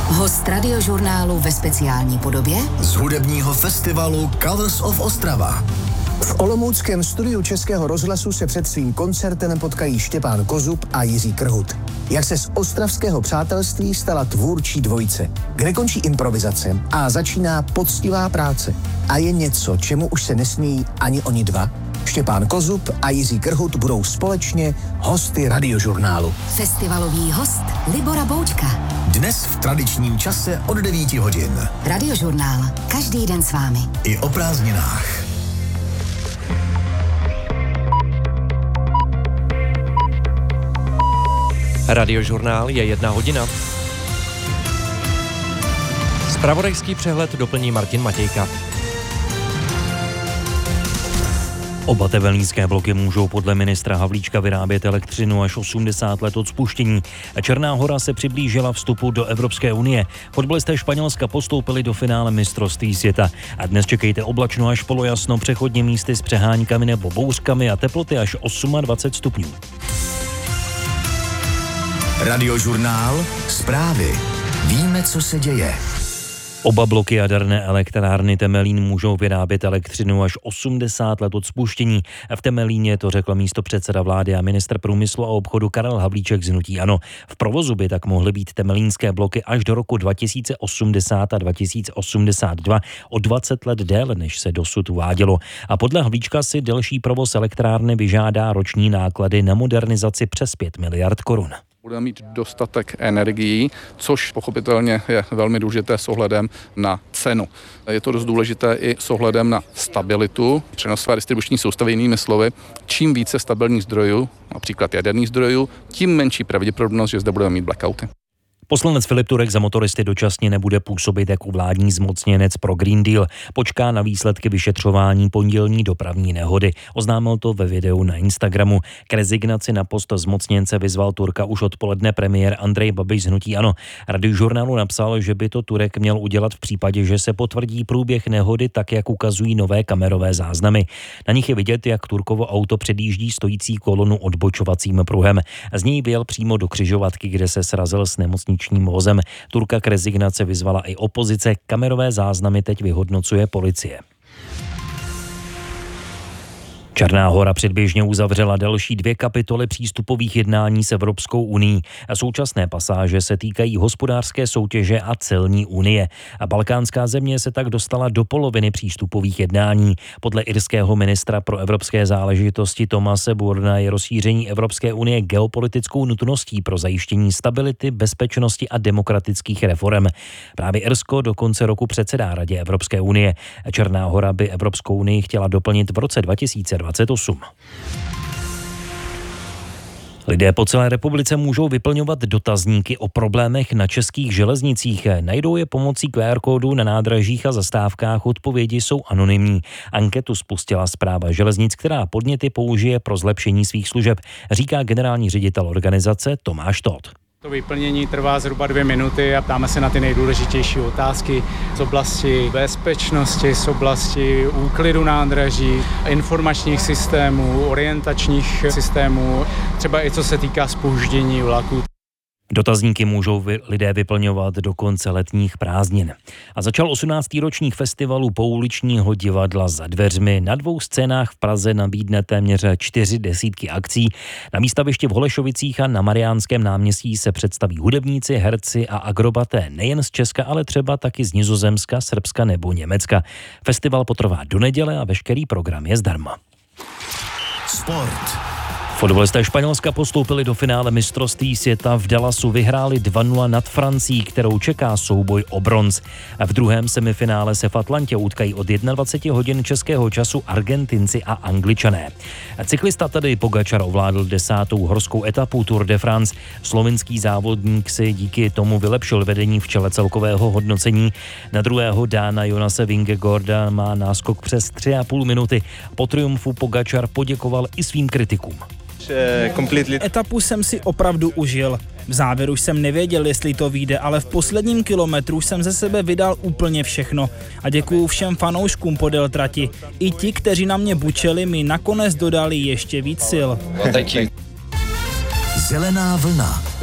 Host Radiožurnálu ve speciální podobě z hudebního festivalu Colors of Ostrava. V olomouckém studiu Českého rozhlasu se před svým koncertem potkají Štěpán Kozub a Jiří Krhut. Jak se z ostravského přátelství stala tvůrčí dvojice, kde končí improvizace a začíná poctivá práce. A je něco, čemu už se nesmějí ani oni dva. Štěpán Kozub a Jiří Krhut budou společně hosty Radiožurnálu. Festivalový host Libora Boučka. Dnes v tradičním čase od 9 hodin. Radiožurnál. Každý den s vámi. I o prázdninách. Radiožurnál je 1 hodina. Zpravodajský přehled doplní Martin Matějka. Oba temelínské bloky můžou podle ministra Havlíčka vyrábět elektřinu až 80 let od spuštění. Černá Hora se přiblížila vstupu do Evropské unie. Fotbalisté Španělska postoupili do finále mistrovství světa. A dnes čekejte oblačno až polojasno, přechodně místy s přeháňkami nebo bouřkami a teploty až 28 stupňů. Radiožurnál, zprávy. Víme, co se děje. Oba bloky jaderné elektrárny Temelín můžou vyrábět elektřinu až 80 let od spuštění. V Temelíně to řekl místopředseda vlády a ministr průmyslu a obchodu Karel Havlíček z hnutí ANO. V provozu by tak mohly být temelínské bloky až do roku 2080 a 2082, o 20 let déle, než se dosud uvádělo. A podle Havlíčka si delší provoz elektrárny vyžádá roční náklady na modernizaci přes 5 miliard korun. Budeme mít dostatek energií, což pochopitelně je velmi důležité s ohledem na cenu. Je to dost důležité i s ohledem na stabilitu přenosové distribuční soustavy, jinými slovy. Čím více stabilních zdrojů, například jaderných zdrojů, tím menší pravděpodobnost, že zde budeme mít blackouty. Poslanec Filip Turek za motoristy dočasně nebude působit jako vládní zmocněnec pro Green Deal. Počká na výsledky vyšetřování pondělní dopravní nehody. Oznámil to ve videu na Instagramu. K rezignaci na post zmocněnce vyzval Turka už odpoledne premiér Andrej Babiš z hnutí ANO. Radiožurnálu napsal, že by to Turek měl udělat v případě, že se potvrdí průběh nehody tak, jak ukazují nové kamerové záznamy. Na nich je vidět, jak Turkovo auto předjíždí stojící kolonu odbočovacím pruhem. Z něj vyjel přímo do křižovatky, kde se srazil s nemocničním vozem. Turka k rezignaci vyzvala i opozice. Kamerové záznamy teď vyhodnocuje policie. Černá Hora předběžně uzavřela další 2 kapitoly přístupových jednání s Evropskou unií. Současné pasáže se týkají hospodářské soutěže a celní unie. A balkánská země se tak dostala do poloviny přístupových jednání. Podle irského ministra pro evropské záležitosti Thomase Burna je rozšíření Evropské unie geopolitickou nutností pro zajištění stability, bezpečnosti a demokratických reforem. Právě Irsko do konce roku předsedá Radě Evropské unie. Černá Hora by Evropskou unii chtěla doplnit v roce 2028. Lidé po celé republice můžou vyplňovat dotazníky o problémech na českých železnicích. Najdou je pomocí QR kódu na nádražích a zastávkách, odpovědi jsou anonymní. Anketu spustila Správa železnic, která podněty použije pro zlepšení svých služeb, říká generální ředitel organizace Tomáš Todt. To vyplnění trvá zhruba 2 minuty a ptáme se na ty nejdůležitější otázky z oblasti bezpečnosti, z oblasti úklidu nádraží, informačních systémů, orientačních systémů, třeba i co se týká zpoždění vlaků. Dotazníky můžou lidé vyplňovat do konce letních prázdnin. A začal 18. ročník festivalu pouličního divadla Za dveřmi. Na 2 scénách v Praze nabídne téměř 40 akcí. Na výstavišti v Holešovicích a na Mariánském náměstí se představí hudebníci, herci a akrobaté nejen z Česka, ale třeba taky z Nizozemska, Srbska nebo Německa. Festival potrvá do neděle a veškerý program je zdarma. Sport. Fotbalisté Španělska postoupili do finále mistrovství světa. V Dallasu vyhráli 2-0 nad Francií, kterou čeká souboj o bronz. V druhém semifinále se v Atlantě utkají od 21 hodin českého času Argentinci a Angličané. Cyklista Tadej Pogačar ovládl 10. horskou etapu Tour de France. Slovinský závodník si díky tomu vylepšil vedení v čele celkového hodnocení. Na druhého Dána Jonase Vingegaarda má náskok přes 3,5 minuty. Po triumfu Pogačar poděkoval i svým kritikům. Etapu jsem si opravdu užil. V závěru jsem nevěděl, jestli to vyjde, ale v posledním kilometru jsem ze sebe vydal úplně všechno. A děkuju všem fanouškům podél trati. I ti, kteří na mě bučeli, mi nakonec dodali ještě víc sil. Zelená vlna.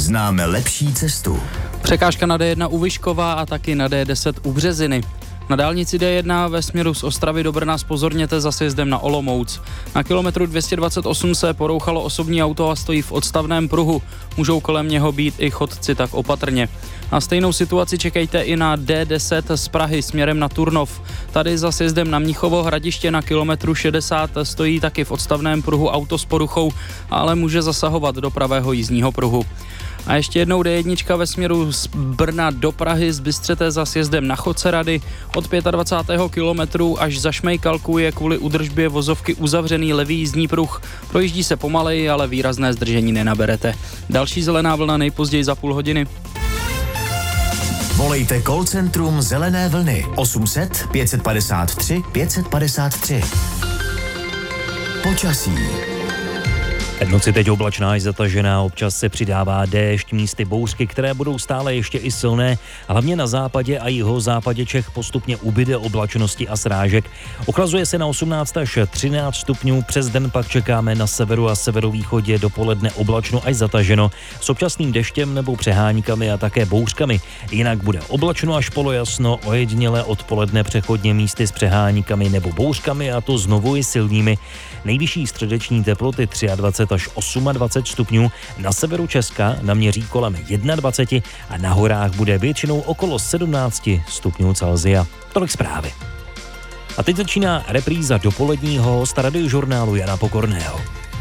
Známe lepší cestu. Překážka na D1 u Vyškova a taky na D10 u Březiny. Na dálnici D1 ve směru z Ostravy do Brna zpozorněte za sjezdem na Olomouc. Na kilometru 228 se porouchalo osobní auto a stojí v odstavném pruhu. Můžou kolem něho být i chodci, tak opatrně. A stejnou situaci čekejte i na D10 z Prahy směrem na Turnov. Tady za sjezdem na Mnichovo Hradiště na kilometru 60 stojí taky v odstavném pruhu auto s poruchou, ale může zasahovat do pravého jízdního pruhu. A ještě jednou D1 ve směru z Brna do Prahy z Bystřete za sjezdem na Chodcerady. Od 25. kilometru až za Šmejkalku je kvůli údržbě vozovky uzavřený levý jízdní pruh. Projíždí se pomaleji, ale výrazné zdržení nenaberete. Další zelená vlna nejpozději za půl hodiny. Volejte call centrum Zelené vlny 800 553 553. Počasí. Noci teď oblačná až zatažená, občas se přidává déšť, místy bouřky, které budou stále ještě i silné, hlavně na západě a jihozápadě Čech postupně ubyde oblačnosti a srážek. Ochlazuje se na 18 až 13 stupňů, přes den pak čekáme na severu a severovýchodě dopoledne oblačno až zataženo, s občasným deštěm nebo přeháníkami a také bouřkami. Jinak bude oblačno až polojasno, ojediněle odpoledne přechodně místy s přeháníkami nebo bouřkami, a to znovu i silnými. Nejvyšší středeční teploty 23 až 28 stupňů, na severu Česka naměří kolem 21 a na horách bude většinou okolo 17 stupňů Celsia. Tolik zprávy. A teď začíná repríza dopoledního z Radiožurnálu Jana Pokorného.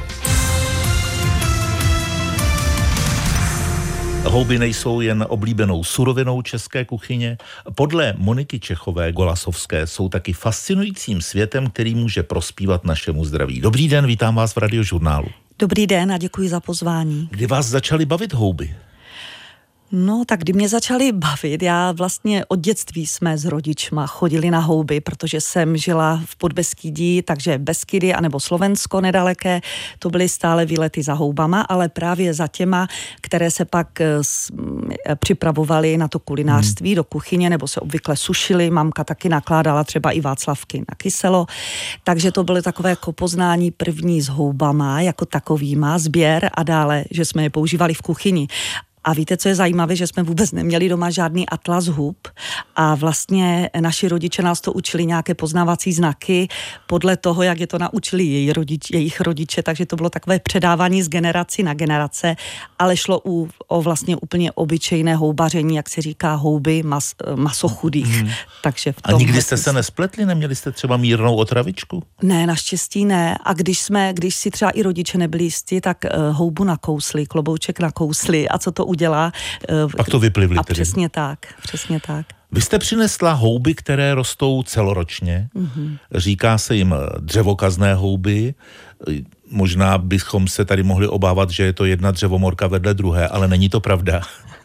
Houby nejsou jen oblíbenou surovinou české kuchyně. Podle Moniky Čechové-Golasovské jsou taky fascinujícím světem, který může prospívat našemu zdraví. Dobrý den, vítám vás v Radiožurnálu. Dobrý den a děkuji za pozvání. Kdy vás začaly bavit houby? No, tak kdy mě začaly bavit, já vlastně od dětství jsme s rodičma chodili na houby, protože jsem žila v Podbeskydí, takže Beskydy anebo Slovensko nedaleké, to byly stále výlety za houbama, ale právě za těma, které se pak připravovaly na to kulinářství, do kuchyně, nebo se obvykle sušily, mamka taky nakládala třeba i václavky na kyselo, takže to byly takové jako poznání první s houbama, jako takovýma, sběr a dále, že jsme je používali v kuchyni. A víte, co je zajímavé, že jsme vůbec neměli doma žádný atlas hub a vlastně naši rodiče nás to učili nějaké poznávací znaky podle toho, jak je to naučili jejich rodiče, takže to bylo takové předávání z generaci na generace, ale šlo o vlastně úplně obyčejné houbaření, jak se říká, houby masochudých. Takže a nikdy jste se nespletli? Neměli jste třeba mírnou otravičku? Ne, naštěstí ne. A když si třeba i rodiče nebyli jistí, tak houbu nakousli, klobouček nakousli a co to udělá. Pak to vyplivli. A přesně tak. Vy jste přinesla houby, které rostou celoročně. Říká se jim dřevokazné houby. Možná bychom se tady mohli obávat, že je to jedna dřevomorka vedle druhé, ale není to pravda.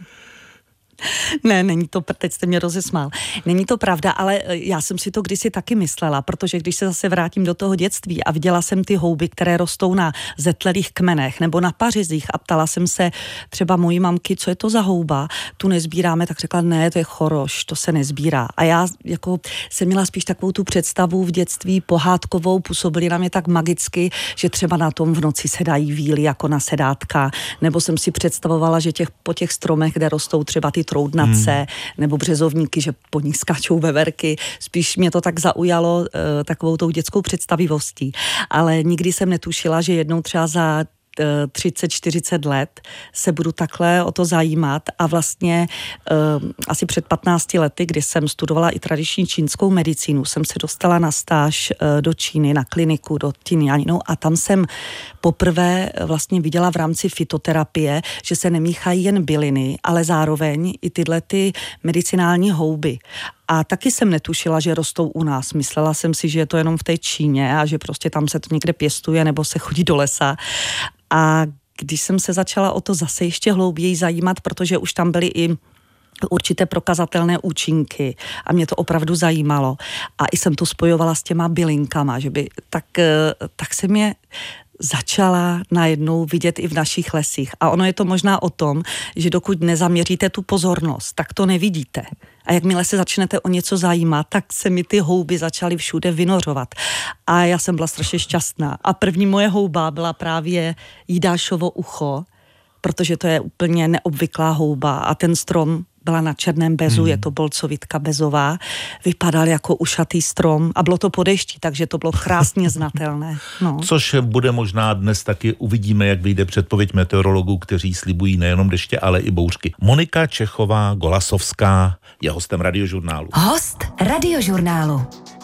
Ne, není to, teď jste mě rozesmál. Není to pravda, ale já jsem si to kdysi taky myslela, protože když se zase vrátím do toho dětství a viděla jsem ty houby, které rostou na zetlelých kmenech nebo na pařizích a ptala jsem se třeba mojí mamky, co je to za houba, tu nezbíráme, tak řekla, ne, to je choroš, to se nezbírá. A já jako jsem měla spíš takovou tu představu v dětství pohádkovou, působily na mě tak magicky, že třeba na tom v noci se dají víly jako na sedátka, nebo jsem si představovala, že po těch stromech, kde rostou třeba ty troudnace nebo březovníky, že po nich skáčou veverky. Spíš mě to tak zaujalo takovou tou dětskou představivostí. Ale nikdy jsem netušila, že jednou třeba za 30-40 let se budu takhle o to zajímat a vlastně asi před 15 lety, kdy jsem studovala i tradiční čínskou medicínu, jsem se dostala na stáž do Číny, na kliniku do Tianjinu a tam jsem poprvé vlastně viděla v rámci fytoterapie, že se nemíchají jen byliny, ale zároveň i tyhle ty medicinální houby. A taky jsem netušila, že rostou u nás. Myslela jsem si, že je to jenom v té Číně a že prostě tam se to někde pěstuje nebo se chodí do lesa. A když jsem se začala o to zase ještě hlouběji zajímat, protože už tam byly i určité prokazatelné účinky a mě to opravdu zajímalo. A i jsem to spojovala s těma bylinkama, že by tak se mě začala najednou vidět i v našich lesích. A ono je to možná o tom, že dokud nezaměříte tu pozornost, tak to nevidíte. A jakmile se začnete o něco zajímat, tak se mi ty houby začaly všude vynořovat. A já jsem byla strašně šťastná. A první moje houba byla právě Jidášovo ucho, protože to je úplně neobvyklá houba a ten strom byla na černém bezu, je to bolcovitka bezová, vypadal jako ušatý strom a bylo to po dešti, takže to bylo krásně znatelné. No. Což bude možná dnes taky, uvidíme, jak vyjde předpověď meteorologů, kteří slibují nejenom deště, ale i bouřky. Monika Čechová Golasovská je hostem Radiožurnálu. Host Radiožurnálu.